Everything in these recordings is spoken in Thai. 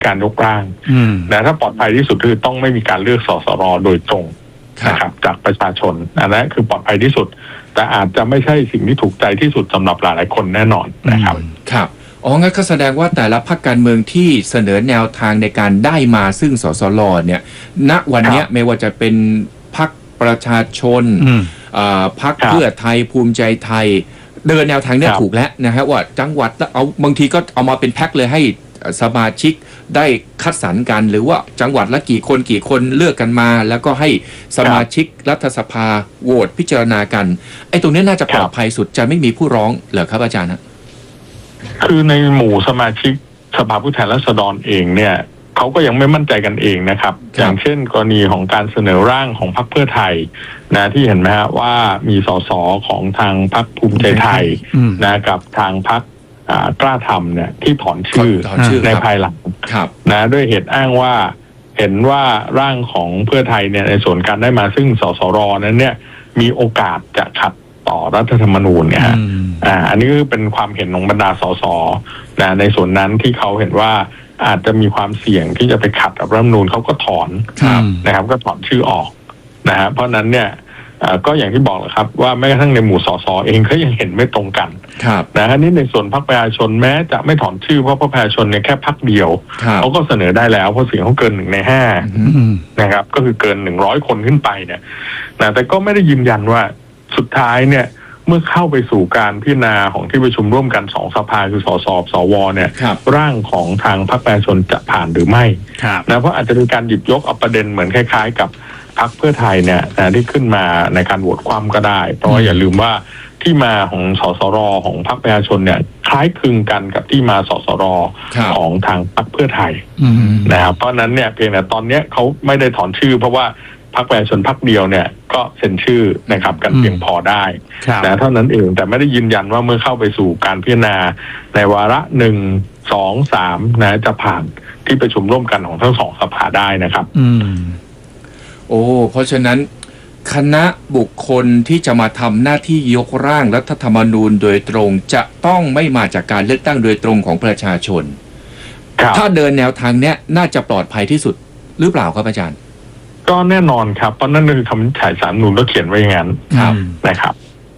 การยกร่างนะถ้าปลอดภัยที่สุดคือต้องไม่มีการเลือกสสรโดยตรงนะครับจากประชาชนอันนั้นคือปลอดภัยที่สุดแต่อาจจะไม่ใช่สิ่งที่ถูกใจที่สุดสำหรับหลายๆคนแน่นอนนะครับครับอ๋องั้นก็แสดงว่าแต่ละพรรคการเมืองที่เสนอแนวทางในการได้มาซึ่งสสรเนี่ยณวันนี้ไม่ว่าจะเป็นพรรคประชาชนพรรคเพื่อไทยภูมิใจไทยเดินแนวทางนี้ถูกแล้วนะฮะว่าจังหวัดเอาบางทีก็เอามาเป็นแพ็คเลยให้สมาชิกได้คัดสรรกันหรือว่าจังหวัดละกี่คนเลือกกันมาแล้วก็ให้สมาชิกรัฐสภาโหวตพิจารณากันไอ้ตรงนี้น่าจะปลอดภัยสุดจะไม่มีผู้ร้องเหรอครับอาจารย์นะคือในหมู่สมาชิกสภาผู้แทนราษฎรเองเนี่ยเขาก็ยังไม่มั่นใจกันเองนะครับอย่างเช่นกรณีของการเสนอร่างของพรรคเพื่อไทยนะที่เห็นไหมฮะว่ามีสสของทางพรรคภูมิใจไทยนะกับทางพรรคกล้าทำเนี่ยที่ถอนชื่อในภายหลังนะด้วยเหตุอ้างว่าเห็นว่าร่างของเพื่อไทยเนี่ยในส่วนการได้มาซึ่งสสรนั้นเนี่ยมีโอกาสจะขัดต่อรัฐธรรมนูญเนี่ยอันนี้คือเป็นความเห็นของบรรดาสสนะในส่วนนั้นที่เขาเห็นว่าอาจจะมีความเสี่ยงที่จะไปขัดกับรัฐธรรมนูญเขาก็ถอนนะครับก็ถอนชื่อออกนะฮะเพราะนั้นเนี่ยก็อย่างที่บอกแหละครับว่าแม้กระทั่งในหมู่สสเองก็ยังเห็นไม่ตรงกันนะฮะนี่ในส่วนพรรคประชาชนแม้จะไม่ถอนชื่อเพราะประชาชนเนี่ยแค่พรรคเดียวเขาก็เสนอได้แล้วเพราะเสียงเขาเกิน1 ใน 5นะครับก็คือเกิน100 คนขึ้นไปเนี่ยนะแต่ก็ไม่ได้ยืนยันว่าสุดท้ายเนี่ยเมื่อเข้าไปสู่การพิจารณาของที่ประชุมร่วมกัน2 สภาคือสสสวเนี่ยร่างของทางพรรคประชาชนจะผ่านหรือไม่นะเพราะอาจจะมีการหยิบยกเอาประเด็นเหมือนคล้ายๆกับพรรคเพื่อไทยเนี่ยที่ขึ้นมาในการโหวตความก็ได้เพราะว่าอย่าลืมว่าที่มาของสสรของพรรคประชาชนเนี่ยคล้ายคลึงกันกับที่มาสสรของทางพรรคเพื่อไทยนะครับเพราะนั้นเนี่ยเพียงแต่ตอนนี้เขาไม่ได้ถอนชื่อเพราะว่าพรรคประชาชนพรรคเดียวเนี่ยก็เซ็นชื่อนะครับกันเพียงพอได้นะเท่านั้นเองแต่ไม่ได้ยืนยันว่าเมื่อเข้าไปสู่การพิจารณาในวาระ1 2 3นะจะผ่านที่ประชุมร่วมกันของทั้ง2 สภาได้นะครับโอ้เพราะฉะนั้นคณะบุคคลที่จะมาทำหน้าที่ยกร่างรัฐธรรมนูญโดยตรงจะต้องไม่มาจากการเลือกตั้งโดยตรงของประชาชนถ้าเดินแนวทางเนี้ยน่าจะปลอดภัยที่สุดหรือเปล่าครับอาจารย์ก็แน่นอนครับเพราะนั่นคือคำวินิจฉัยศาลรัฐธรรมนูญก็เขียนไว้อย่างนั้นนะครับ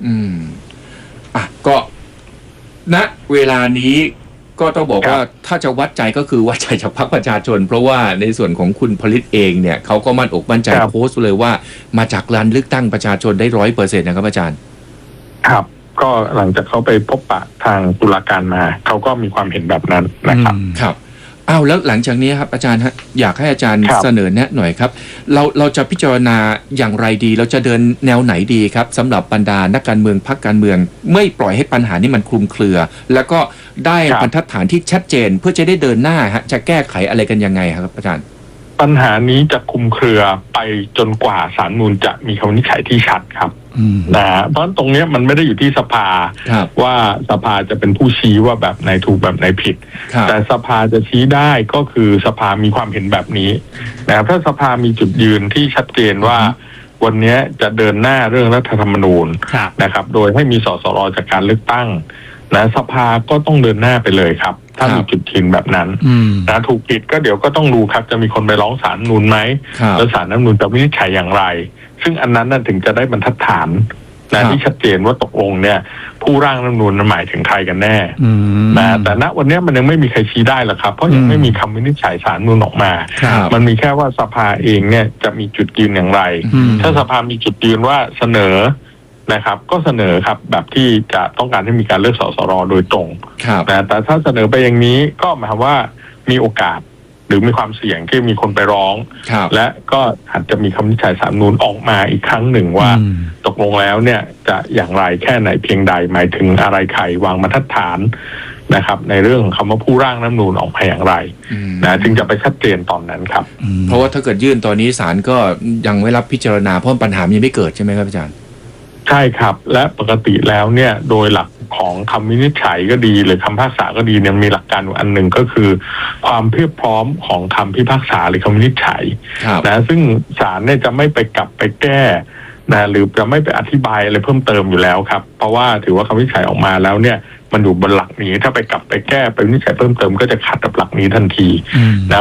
ก็ณเวลานี้ก็ต้องบอกว่าถ้าจะวัดใจก็คือวัดใจจากพรรคประชาชนเพราะว่าในส่วนของคุณผลิตเองเนี่ยเขาก็มั่นอกมั่นใจโพสต์เลยว่ามาจากการเลือกตั้งประชาชนได้100%นะครับอาจารย์ครับก็หลังจากเขาไปพบปะทางตุลาการมาเขาก็มีความเห็นแบบนั้นนะครับครับแล้วหลังจากนี้ครับอาจารย์ฮะอยากให้อาจารย์เสนอแนะหน่อยครับเราจะพิจารณาอย่างไรดีเราจะเดินแนวไหนดีครับสำหรับบรรดานักการเมืองพรรคการเมืองไม่ปล่อยให้ปัญหานี้มันคลุมเครือ แล้วก็ได้บรรทัดฐานที่ชัดเจนเพื่อจะได้เดินหน้าฮะจะแก้ไขอะไรกันยังไงครับอาจารย์ปัญหานี้จะคลุมเครือไปจนกว่าศาลรัฐธรรมนูญจะมีคำวินิจฉัยที่ชัดครับนะเพราะตรงนี้มันไม่ได้อยู่ที่สภาว่าสภาจะเป็นผู้ชี้ว่าแบบไหนถูกแบบไหนผิดแต่สภาจะชี้ได้ก็คือสภามีความเห็นแบบนี้นะครับถ้าสภามีจุดยืนที่ชัดเจนว่าวันนี้จะเดินหน้าเรื่องรัฐธรรมนูญนะครับโดยให้มีสสรจากการเลือกตั้งนะสภาก็ต้องเดินหน้าไปเลยครับถ้ามีจุดยืนแบบนั้นนะถูกผิดก็เดี๋ยวก็ต้องดูครับจะมีคนไปร้องศาลรัฐธรรมนูญไหมแล้วศาลรัฐธรรมนูญจะวินิจฉัยอย่างไรซึ่งอันนั้นน่ะถึงจะได้บรรทัดฐานนะที่ชัดเจนว่าตกลงเนี่ยผู้ร่างรัฐธรรมนูญหมายถึงใครกันแน่นะแต่ณวันนี้มันยังไม่มีใครชี้ได้หรอกครับเพราะยังไม่มีคำวินิจฉัยศาลรัฐธรรมนูญออกมามันมีแค่ว่าสภาเองเนี่ยจะมีจุดยืนอย่างไรถ้าสภามีจุดยืนว่าเสนอนะครับก็เสนอครับแบบที่จะต้องการให้มีการเลือกสสรโดยตรงนะแต่ถ้าเสนอไปอย่างนี้ก็หมายความว่ามีโอกาสหรือมีความเสี่ยงที่มีคนไปร้องและก็อาจจะมีคำวินิจฉัยศาลรัฐธรรมนูญออกมาอีกครั้งหนึ่งว่าตกลงแล้วเนี่ยจะอย่างไรแค่ไหนเพียงใดหมายถึงอะไรใครวางบรรทัดฐานนะครับในเรื่องของคำว่าผู้ร่างรัฐธรรมนูญออกมาอย่างไรนะจึงจะไปชัดเจนตอนนั้นครับเพราะว่าถ้าเกิดยื่นตอนนี้ศาลก็ยังไม่รับพิจารณาเพราะปัญหายังไม่เกิดใช่ไหมครับอาจารย์ใช่ครับและปกติแล้วเนี่ยโดยหลักของคำวินิจฉัยก็ดีหรือคำพิพากษาก็ดีเนี่ยมีหลักการอันหนึ่งก็คือความเพียบพร้อมของคำพิพากษาหรือคำวินิจฉัยนะซึ่งศาลเนี่ยจะไม่ไปกลับไปแก้นะหรือจะไม่ไปอธิบายอะไรเพิ่มเติมอยู่แล้วครับเพราะว่าถือว่าคำวินิจฉัยออกมาแล้วเนี่ยมันอยู่บนหลักนี้ถ้าไปกลับไปแก้ไปวินิจฉัยเพิ่มเติมก็จะขัดกับหลักนี้ทันทีนะ